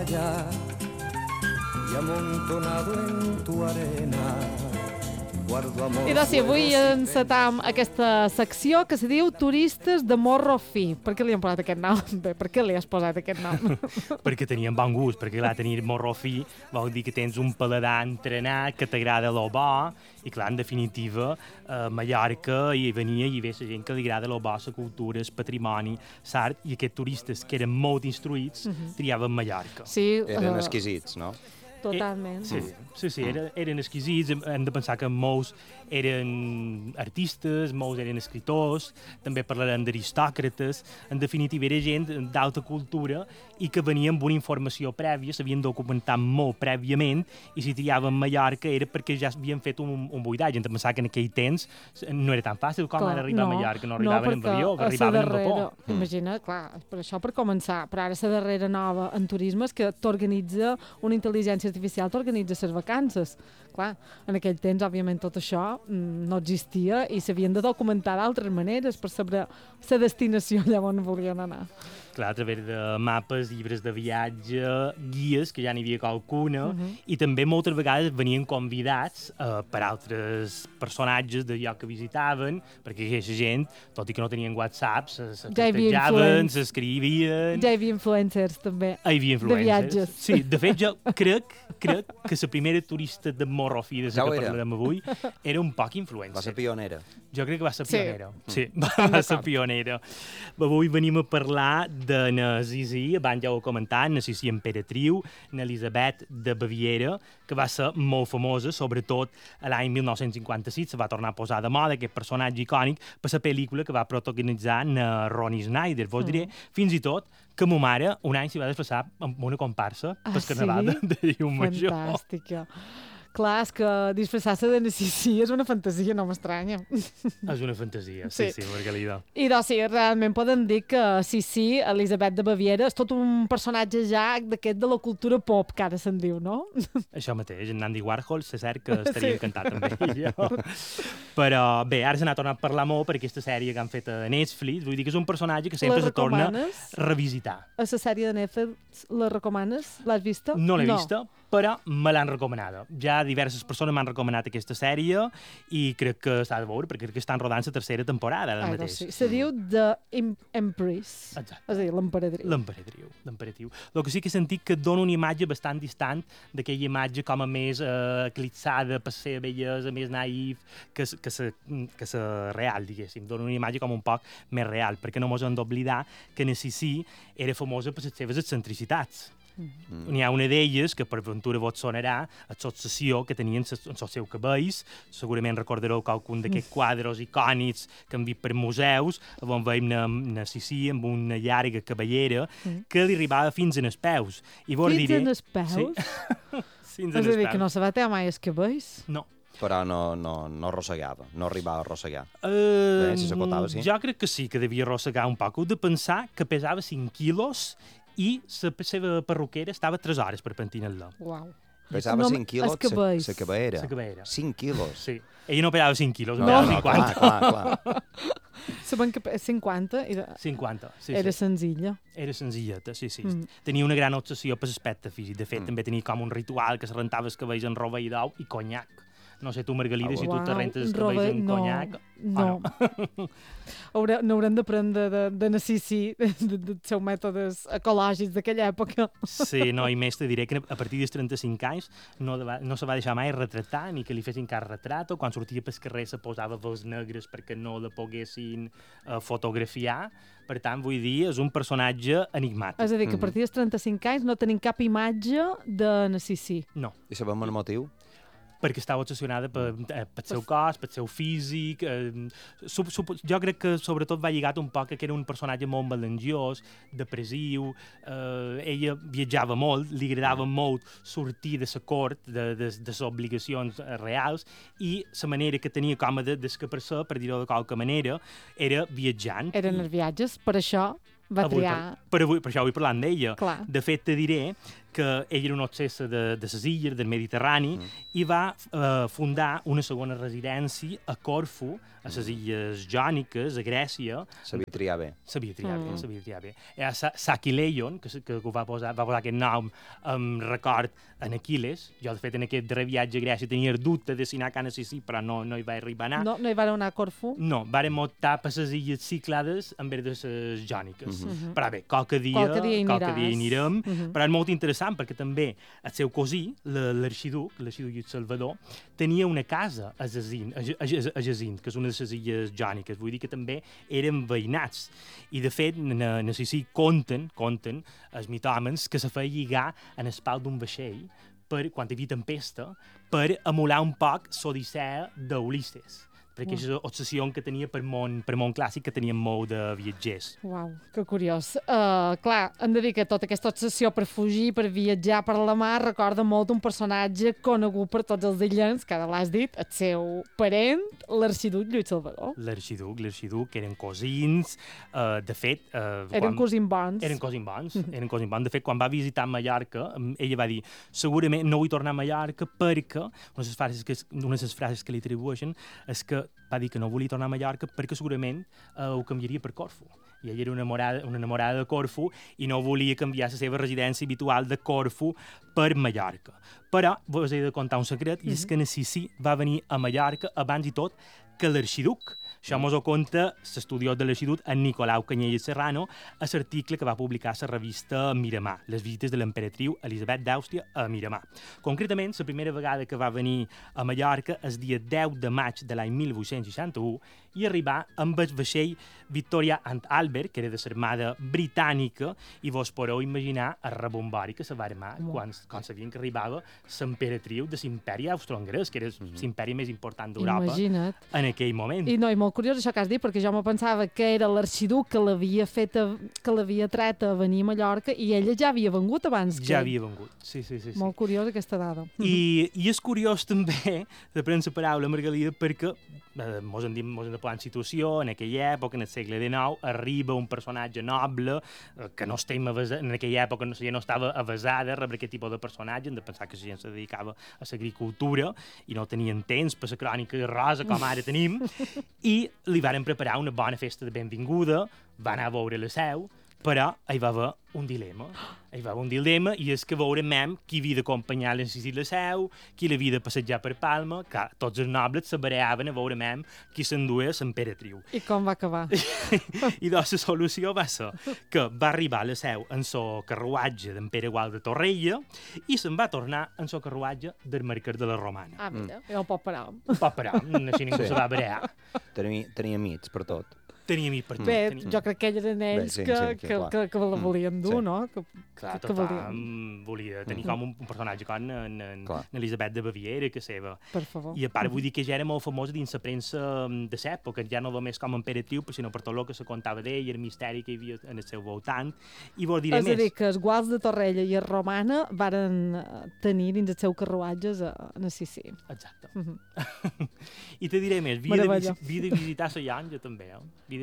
playa y amontonado en tu arena guardo amor. I doncs sí, avui encetam aquesta secció que se diu Turistes de morro fi. Per què li han posat aquest nom? Bé, per què li has posat aquest nom? Perquè tenien bon gust, perquè clar, tenir morro fi vol dir que tens un paladar entrenat, que t'agrada lo bo, i clar, en definitiva, a Mallorca hi venia i ve la gent que li agrada lo bo, la cultura, el patrimoni, l'art, i aquests turistes que eren molt instruïts triaven Mallorca. Sí, Eren exquisits, no? totalment. Sí, eren exquisits, hem de pensar que molts eren artistes, molts eren escriptors, també parlarem d'aristòcrates, en definitiva era gent d'alta cultura i que venien amb una informació prèvia, s'havien documentat molt prèviament, i si triaven Mallorca era perquè ja havien fet un buidatge. Hem de pensar que en aquell temps no era tan fàcil com ara arribar a Mallorca, no arribaven en avió, que arribaven en vapor. Imagina, clar, per això per començar, però ara la darrera nova en turisme és que t'organitza una intel·ligència artificial, t'organitza les vacances. Clar, en aquell temps, òbviament, tot això no existia i s'havien de documentar d'altres maneres per saber la destinació allà on volien anar. Clar, a través de mapes, llibres de viatge, guies, que ja n'hi havia qualcuna, i també moltes vegades venien convidats per altres personatges de lloc que visitaven, perquè aquesta gent, tot i que no tenien WhatsApp, s'extejaven, s'escrivien... Ja hi havia influencers, també, hi havia influencers. De viatges. Sí, de fet, jo crec que la primera turista de morro fi de la que parlarem avui era un poc influencer. Va ser pionera. Jo crec que va ser pionera. Sí, va ser pionera. Avui venim a parlar de na Sissi, abans ja ho he comentat, na Sissi Imperatriu, na Elisabet de Baviera, que va ser molt famosa, sobretot a l'any 1956, se va tornar a posar de moda aquest personatge icònic per la pel·lícula que va protagonitzar na Ronnie Snyder. Vos diré, fins i tot, que ma mare un any s'hi va desplaçar amb una comparsa pel carnaval de Llumajor. Fantàstica. Clar, és que disfressar-se de Sissi és una fantasia, no m'estranya. És una fantasia, sí, Margalida. I doncs sí, realment podem dir que Sissi, Elisabet de Baviera, és tot un personatge ja d'aquest de la cultura pop, que ara se'n diu, no? Això mateix, en Andy Warhol, és cert que estaria encantat amb ell. Però bé, ara se n'ha tornat a parlar molt per aquesta sèrie que han fet a Netflix, vull dir que és un personatge que sempre se torna a revisitar. A la sèrie de Netflix la recomanes? L'has vista? No l'he vista, però me l'han recomanada. Ja diverses persones m'han recomanat aquesta sèrie i crec que s'ha de veure, perquè crec que estan rodant la tercera temporada ara mateix. Sí. Se diu The Empress. Exacte. És a dir, l'emperadriu. L'emperadriu. El que sí que he sentit que dona una imatge bastant distant d'aquella imatge com a més eclipsada per ser bellesa, més naïf, que la real, diguéssim. Dona una imatge com un poc més real, perquè no mos hem d'oblidar que na Sissi era famosa per les seves excentricitats. N'hi ha una d'elles, que per ventura vos sonarà, l'obsessió que tenien en els seus cabells. Segurament recordareu qualcun d'aquests quadres icònics que hem vist per museus, on veiem na Sissi amb una llarga cabellera que li arribava fins en els peus. Fins en els peus? Sí. És a dir, que no se va tallar mai els cabells? No. Però no arrossegava, no arribava a arrossegar. Si s'acotava, sí? Jo crec que sí, que devia arrossegar un poc. Heu de pensar que pesava 5 quilos i la seva perruquera estava 3 hores per pentinar-la. Uau. Pesava 5 quilos la cabellera. 5 quilos. Sí. Ella no pesava 5 quilos, pesava 50. Clar. Sabem que 50 era... 50, sí. Era senzilla. Era senzilleta, sí. Tenia una gran obsessió per l'aspecte físic. De fet, també tenia com un ritual que se rentava els cabells en roba i d'ou i conyac. No sé tu, Margalida, si tu te rentes els cabells en conyac... No. N'haurem d'aprendre de na Sissi, dels seus mètodes ecològics d'aquella època. Sí, no, i més te diré que a partir dels 35 anys no se va deixar mai retratar, ni que li fessin cap retrat, o quan sortia pel carrer se posava vels negres perquè no la poguessin fotografiar. Per tant, vull dir, és un personatge enigmàtic. És a dir, que a partir dels 35 anys no tenim cap imatge de na Sissi. No. I sabem el motiu? Perquè estava obsessionada pel seu cos, pel seu físic. Jo crec que sobretot va lligat un poc que era un personatge molt melangiós, depressiu. Ella viatjava molt, li agradava molt sortir de la cort, de les obligacions reals, i la manera que tenia com d'escapar-se, per dir-ho de qualque manera, era viatjant. Eren els viatges, per això va triar... Per això vull parlar d'ella. Clar. De fet, te diré que ell era una obsessa de les illes, del Mediterrani, i va fundar una segona residència a Corfu, a les illes Jòniques, a Grècia. Sabia triar bé. Sabia triar bé. Sakileion, que va posar aquest nom en record en Aquiles. Jo, de fet, en aquest darrer viatge a Grècia tenia el dubte de si anar a Canesisí, però no hi va arribar a anar. No hi va anar a Corfu? No, vàrem optar per les illes Cíclades en vez de les Jòniques. Però bé, qualque dia hi anirem. Però és molt interessant perquè també el seu cosí, l'arxiduc Lluís Salvador, tenia una casa a Jacint, que és una de les illes Jòniques. Vull dir que també eren veïnats. I, de fet, no sé si conten els mitòmens que se feia lligar en el pal d'un vaixell quan hi havia tempesta per emular un poc l'Odissea d'Ulisses, perquè és l'obsessió que tenia per món clàssic, que tenien molt de viatgers. Uau, que curiós. Clar, hem de dir que tota aquesta obsessió per fugir, per viatjar per la mar, recorda molt un personatge conegut per tots els illens, que ara l'has dit, el seu parent, l'arxiduc Lluís Salvador. L'arxiduc, eren cosins, de fet... Eren cosins bons. Eren cosins bons. De fet, quan va visitar Mallorca, ella va dir, segurament no vull tornar a Mallorca perquè, una de les frases que li atribueixen és que va dir que no volia tornar a Mallorca perquè segurament ho canviaria per Corfu. I ella era una enamorada de Corfu i no volia canviar la seva residència habitual de Corfu per Mallorca. Però vos he de contar un secret, i és que Nassisí va venir a Mallorca abans i tot que l'arxiduc. Això mos ho conta l'estudiós de l'arxiduc, en Nicolau Canyelles Serrano, a l'article que va publicar la revista Miramar, les visites de l'emperatriu Elisabet d'Àustria a Miramar. Concretament, la primera vegada que va venir a Mallorca el dia 10 de maig de l'any 1861 i arribar amb el vaixell Victoria and Albert, que era de l'armada britànica, i vos podeu imaginar el rebombori que se va armar quan sabien que arribava l'emperatriu de l'imperi austro-hongarès, que era l'imperi més important d'Europa en aquell moment. I no, i molt curiós això que has dit, perquè jo me pensava que era l'arxiduc que l'havia tret a venir a Mallorca i ella ja havia vengut abans que... Ja havia vengut, sí. Molt curiós aquesta dada. I és curiós també de prendre la paraula, Margalida, perquè mos hem de posar en situació, en aquella època, en el segle XIX, arriba un personatge noble que no estem en aquella època no estava avasada a rebre aquest tipus de personatge, hem de pensar que la gent se dedicava a l'agricultura i no tenien temps per la crònica rosa com ara tenim, i li varen preparar una bona festa de benvinguda, va anar a veure la seu, però hi va haver un dilema. I és que veurem qui havia d'acompanyar la Sicília seu, qui l'havia de passejar per Palma, que tots els nobles se bareaven a veure qui s'enduia l'emperatriu. I com va acabar? I doncs la solució va ser que va arribar a la seu en el carruatge d'en Pere Gual de Torrella i se'n va tornar en el carruatge del Marquès de la Romana. Ah, mira, no pot parar. Així ningú se va barear. Tenia amics per tot. Tenia mi per tot. Bé, jo crec que eren ells que la volien dur, no? Clar, tothom volia tenir com un personatge com Elisabet de Baviera, que seva. Per favor. I a part vull dir que ja era molt famosa dins la premsa de l'època, ja no només com a emperatriu, sinó per tot el que se contava d'ell, el misteri que hi havia en el seu voltant. I vos diré més. És a dir, que els Guals de Torrella i el Romana varen tenir dins els seus carruatges a Nassisí. Exacte. I te diré més, havia de visitar la Llonja també,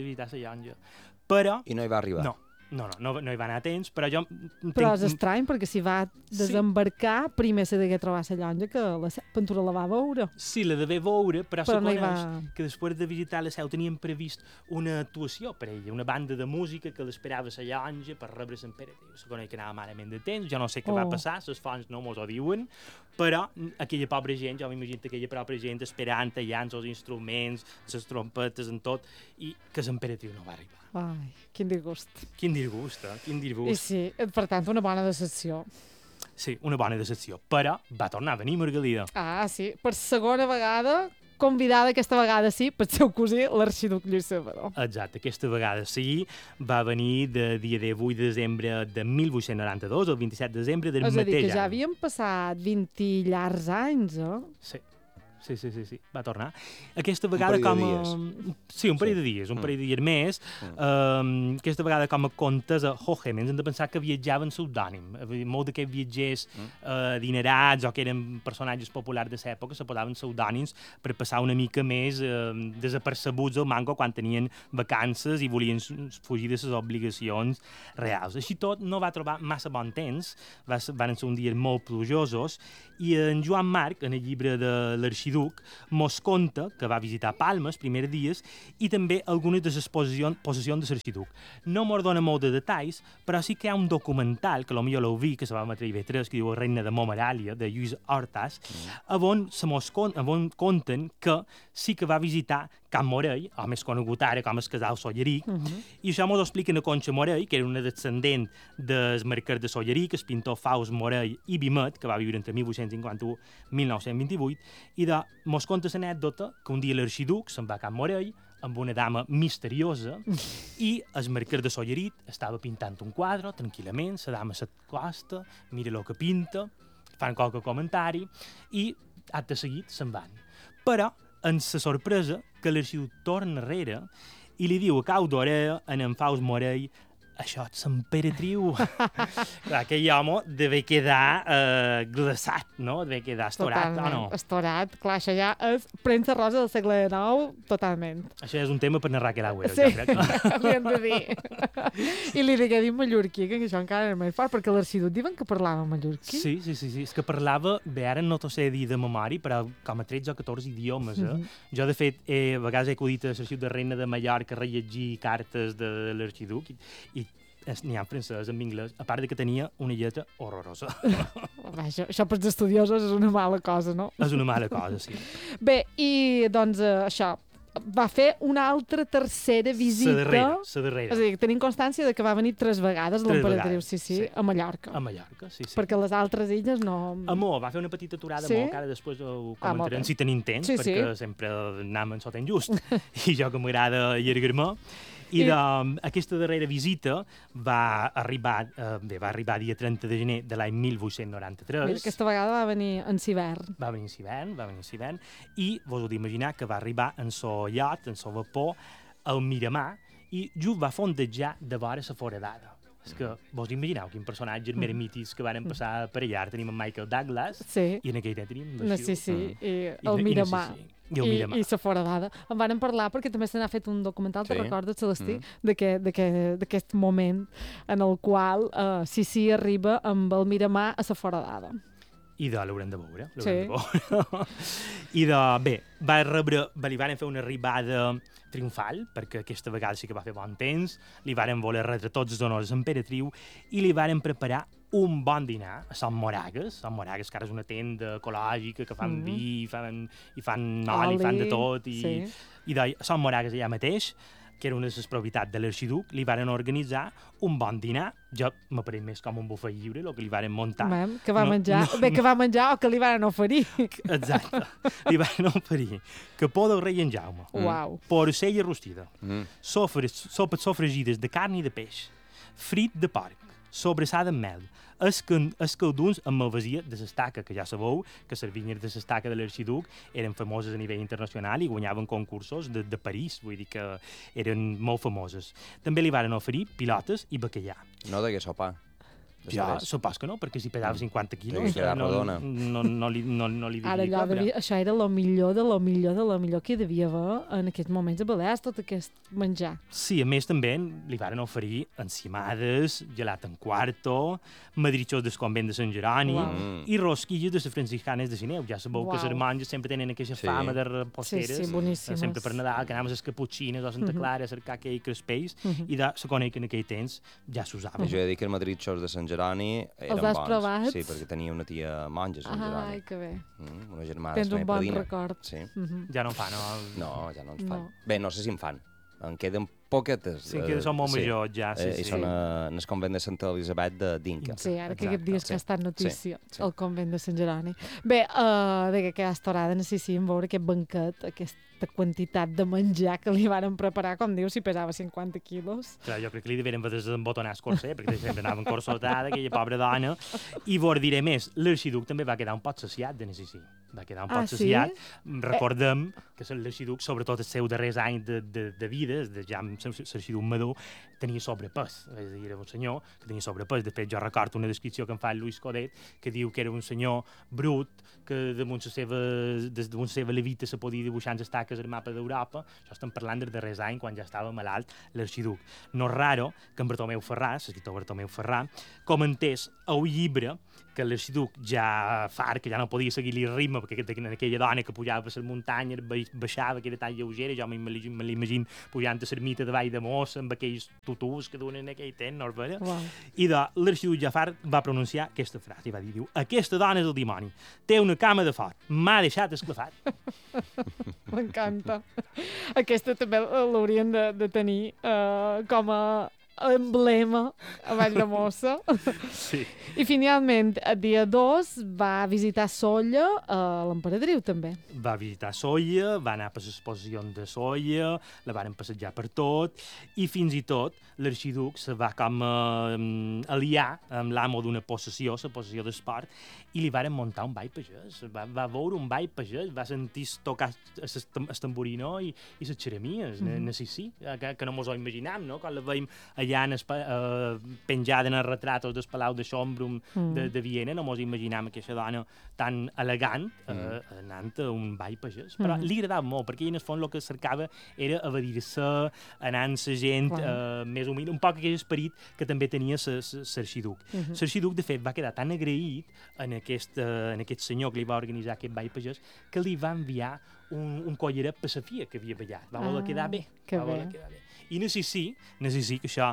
però... I no hi va arribar. No hi va anar a temps, però jo... Però és estrany, perquè si va desembarcar, primer s'ha de trobar la Llonja, que la Ventura la va veure. Sí, la de veure, però se no coneix que després de visitar la seu tenien previst una actuació per ella, una banda de música que l'esperava a la Llonja per rebre l'emperatriu. Se coneix que anava malament de temps, jo no sé què va passar, les fonts no mos ho diuen, però aquella pobra gent, jo m'imagino aquella pobra gent esperant allà els instruments, les trompetes, en tot, i que l'emperatriu no va arribar. Ai, quin disgust. Quin disgust. I sí, per tant, una bona decepció. Sí, una bona decepció, però va tornar a venir Margalida. Ah, sí, per segona vegada, convidada aquesta vegada sí, pel seu cosí, l'arxiduc Lluís Salvador. Exacte, aquesta vegada sí, va venir de dia 18 de desembre de 1892 al 27 de desembre del mateix any. És a dir, que ja havien passat 20 llargs anys, Sí. Sí, va tornar. Aquesta vegada com a... Sí, un parell de dies més. Aquesta vegada com a contes a Hoheimans hem de pensar que viatjaven pseudònim. Molts d'aquests viatgers adinerats o que eren personatges populars de l'època se posaven pseudònims per passar una mica més desapercebuts al mango quan tenien vacances i volien fugir de les obligacions reals. Així tot, no va trobar massa bon temps, van ser uns dies molt plujosos, i en Joan Marc, en el llibre de l'Arxiduc, mos conta que va visitar Palma els primers dies i també algunes de les possessions de l'Arxiduc. No mos dona molt de detalls, però sí que hi ha un documental, que potser l'heu vist, que se va emetre a IB3, que diu Reina de Momeràlia, de Lluís Hortas, on conten que sí que va visitar Can Morell, o més conegut ara com el Casal Solleric, i això ens ho explica a Conxa Morell, que era una descendent del mercader de Solleric, el pintor Faust Morell i Vimet, que va viure entre 1851 i 1928, i mos conta l'anècdota que un dia l'Arxiduc se'n va a Can Morell amb una dama misteriosa i el mercader de Solleric estava pintant un quadre tranquil·lament, la dama s'acosta, mira el que pinta, fan qualque comentari i, acte seguit, se'n van. Però, en la sorpresa, que l'Arxiduc torna enrere i li diu a cau d'orella en Faust Morell: això és l'Emperatriu. Clar, aquell home deve quedar glaçat, no? Deve quedar estorat, o no? Estorat, clar, això ja és premsa rosa del segle XIX, totalment. Això és un tema per narrar aquell agüero, sí, jo crec. li hem de dir. I li digué dir mallorquí, que això encara era més fort, perquè l'Arxiduc diuen que parlava mallorquí. Sí, és que parlava, bé, ara no t'ho sé dir de memòria, però com a 13 o 14 idiomes, Jo, de fet, a vegades he acudit a l'Arxiu de Reina de Mallorca a rellegir cartes de l'Arxiduc i n'hi ha en francès, en anglès, a part de que tenia una lletra horrorosa. Això per als estudiosos és una mala cosa, no? És una mala cosa, sí. Bé, i doncs això, va fer una altra tercera visita. La darrera. És a dir, tenim constància de que va venir 3 vegades l'Emperatriu, sí, a Mallorca. A Mallorca, sí. Perquè les altres illes no... Amor, va fer una petita aturada molt, que ara després ho comentarem si tenim temps, perquè sempre anem en sota just. I jo que m'agrada allargar-me. I aquesta darrera visita va arribar dia 30 de gener de l'any 1893. Mira, aquesta vegada va venir en hivern. Va venir en hivern, i vos heu d'imaginar que va arribar en so iot, en so vapor, al Miramar, i just va fondejar de vora la foradada. És que vos imagineu quin personatges més mítics que van passar per allà. Tenim en Michael Douglas, i en aquell temps tenim i el Miramar. I la foradada. En vàrem parlar perquè també se n'ha fet un documental, te recordes, Celestí, d'aquest moment en el qual Sissi arriba amb el Miramar a la foradada. I l'haurem de veure. I bé, li van fer una arribada triomfal, perquè aquesta vegada sí que va fer bon temps, li varen voler retre tots els honors a l'Emperatriu i li varen preparar un bon dinar a Son Moragues. Son Moragues, que ara és una tenda ecològica que fan vi, i fan oli, fan de tot, i a Son Moragues allà mateix, que era una de les propietats de l'Arxiduc, li varen organitzar un bon dinar. Jo m'apareix més com un bufet lliure, el que li varen muntar. Que va menjar, que va menjar o que li varen oferir. Exacte, li varen oferir capó del rei en Jaume, porcella rostida, sopes sofregides de carn i de peix, frit de porc, sobrassada amb mel, escalduns amb malvasia de l'estaca, que ja sabeu que les vinyes de l'estaca de l'Arxiduc eren famoses a nivell internacional i guanyaven concursos de París, vull dir que eren molt famoses. També li varen oferir pilotes i bacallà. No degué sopar. Jo supos que no, perquè si pesava 50 quilos no li devia cobrar. Això era el millor de lo millor que hi devia haver en aquests moments a Balears, tot aquest menjar. Sí, a més també li varen oferir encimades, gelat en quarto, madritxos del convent de Sant Jeroni i rosquilles de les franciscanes de Sineu. Ja sabeu que les monges sempre tenen aquesta fama de reposteres. Sí, boníssimes. Sempre per Nadal, que anàvem a les Caputxines o a Santa Clara a cercar aquell crespells i se coneix que en aquell temps ja s'usava. Jo he dit que els madritxos de Sant Jeroni eren bons. Provat? Sí, perquè tenia una tia monja a Sant Jeroni. Ai, que bé. Una germana. Tens un bon record. Sí. Ja no en fan, no? No, ja no ens fan. Bé, no sé si en fan. En queden poquetes. Sí, que són molt majors, ja. I són en el convent de Santa Elisabet d'Inca. Sí, ara que aquests dies que ha estat notícia, el convent de Sant Jeroni. Bé, que a Estorada necessitem veure aquest banquet, aquesta quantitat de menjar que li varen preparar, com dius, si pesava 50 quilos. Clar, jo crec que li deveren desembotonar el corset, perquè sempre anava en corsotada, aquella pobra dona. I vos diré més, l'Arxiduc també va quedar un pot saciat de necessitar. va quedar un poc saciat. Recordem que l'arxiduc, sobretot els seus darrers anys de vida, ja amb l'arxiduc Madó, tenia sobrepès. És a dir, era un senyor que tenia sobrepès. De fet, jo recordo una descripció que em fa Lluís Codet, que diu que era un senyor brut, que damunt la seva levita se podia dibuixar en les taques al mapa d'Europa. Això estem parlant dels darrers anys, quan ja estava malalt l'arxiduc. No és raro que en Bartomeu Ferrà, l'escriptor Bartomeu Ferrà, comentés a un llibre que l'arxiduc ja fart, que ja no podia seguir-li el ritme, perquè aquella dona que pujava per les muntanyes, baixava, que era tan lleugera, jo me l'imagino pujant a l'ermita de Vall de Mossa, amb aquells tutús que duen en aquell temps, no és vera? Wow. I l'arxiduc ja fart va pronunciar aquesta frase, i va dir, aquesta dona és el dimoni, té una cama de foc, m'ha deixat esclafat. M'encanta. Aquesta també l'haurien de tenir com a emblema a Vall de Mossa. Sí. I finalment, el dia 2 va visitar Sóller, l'emperadriu també. Va visitar Sóller, va anar per l'exposició de Sóller, la varen passejar per tot, i fins i tot l'arxiduc se va com aliar amb l'amo d'una possessió, la possessió d'esport, i li varen muntar un ball pagès. Va veure un ball pagès, va sentir tocar el tamborinó i les xeremies, sí, que no mos ho imaginam, no? Quan la veiem allà penjada en els retratos del Palau de Schönbrunn de Viena, no mos imaginam aquesta dona tan elegant anant a un ball pagès. Però li agradava molt, perquè en el fons el que cercava era evadir-se, anant la gent més humil, un poc aquell esperit que també tenia l'arxiduc. L'arxiduc, de fet, va quedar tan agraït en aquest senyor que li va organitzar aquest ball pagès que li va enviar un collaret per la filla que havia ballat. Va voler quedar bé. Que bé. I necessito, que això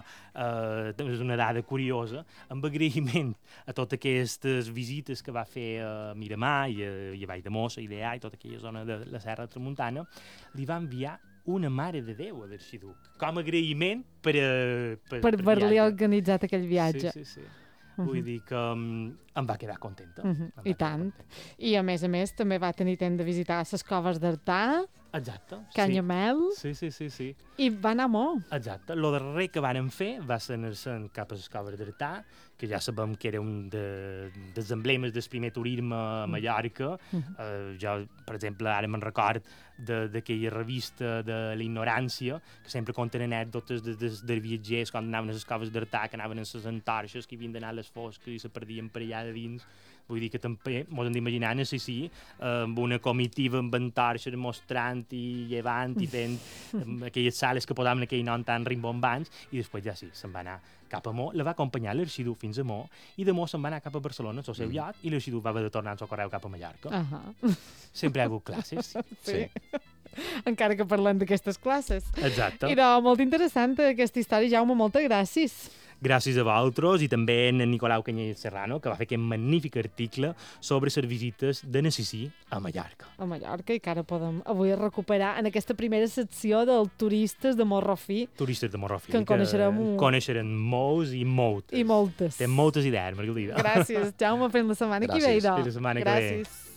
és una dada curiosa, amb agraïment a totes aquestes visites que va fer a Miramar i a Vall de Mossa, i Ideà, i tota aquella zona de la Serra Tramuntana, li va enviar una Mare de Déu a l'arxiduc, com a agraïment per haver-li organitzat aquell viatge. Sí. Vull dir que em va quedar contenta. I tant. I a més, també va tenir temps de visitar les coves d'Artà, exacte, Canyamel, sí. I va anar molt. Exacte. Lo darrer que varen fer va ser anar-se'n cap a les coves d'Artà, que ja sabem que era un dels emblemes del primer turisme a Mallorca. Jo, per exemple, ara me'n record d'aquella revista de la ignorància, que sempre conten anècdotes dels viatgers quan anaven a les coves d'Artà, que anaven a les antorxes, que havien d'anar a les fosques i se perdien per allà de dins. Vull dir que també mos hem d'imaginar, amb una comitiva amb antorxes mostrant i llevant i fent aquelles sales que posaven aquell nom tan rimbombants, i després ja se'n va anar cap a Mo. La va acompanyar l'arxiduc fins a Mo, i de Mo se'n va anar cap a Barcelona, al seu lloc, i l'arxiduc va haver de tornar al seu correu cap a Mallorca. Sempre hi ha hagut classes. Sí. Encara que parlem d'aquestes classes. Exacte. I molt interessant aquesta història, Jaume, moltes gràcies. Gràcies a vosaltres, i també a Nicolau Canyelles Serrano, que va fer aquest magnífic article sobre les visites de Necessí a Mallorca. A Mallorca, i que ara podem avui recuperar en aquesta primera secció dels turistes de Morrofí. Turistes de Morrofí, que en coneixerem molts i moltes. I moltes. Té moltes idees, Margalida. Gràcies, Jaume, fins la setmana que ve. Gràcies, fins la setmana que ve. Gràcies.